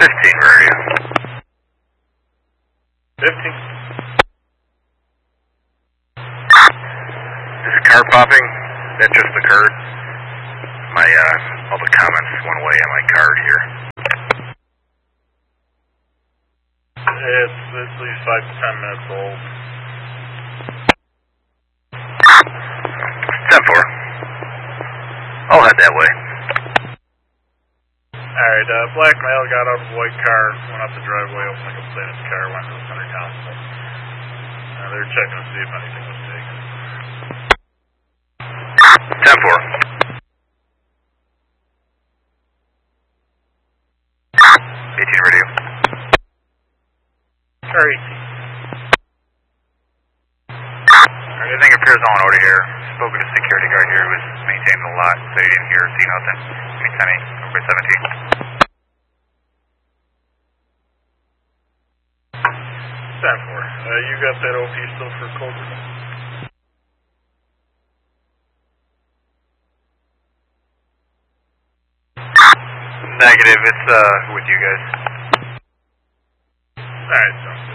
15, where are you? 15. Is a car popping? That just occurred. My, all the comments went away on my card here. It's at least 5 to 10 minutes old. 10-4. I'll head that way. Alright, black male got out of a white car, went up the driveway, opened the complainant's car, went to the center console. They're checking to see if anything was taken. 10-4. 18 radio. Car 18. Anything appears on order here. Spoken to security guard here who was maintaining the lot, so he didn't hear or see nothing. Anytime, number 17. 10-4. You got that OP still for Colbert? Negative, it's with you guys. Alright, so.